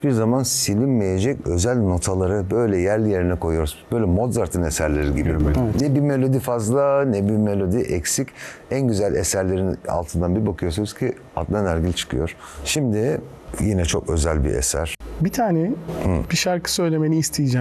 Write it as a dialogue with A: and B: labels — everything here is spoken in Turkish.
A: Bir zaman silinmeyecek özel notaları böyle yerli yerine koyuyoruz. Böyle Mozart'ın eserleri gibi. Ne bir melodi fazla ne bir melodi eksik. En güzel eserlerin altından bir bakıyorsunuz ki Adnan Ergil çıkıyor. Şimdi yine çok özel bir eser.
B: Bir tane bir şarkı söylemeni isteyeceğim.